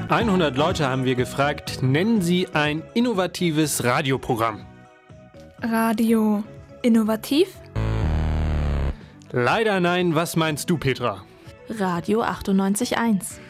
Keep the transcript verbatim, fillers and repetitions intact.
hundert Leute haben wir gefragt, nennen Sie ein innovatives Radioprogramm. Radio innovativ? Leider nein, was meinst du, Petra? Radio achtundneunzig Komma eins.